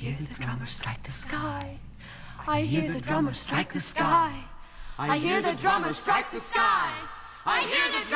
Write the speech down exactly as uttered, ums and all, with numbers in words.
hear the drummer strike the sky. I hear the drummer strike the sky. I hear the drummer strike the sky. I hear the drummer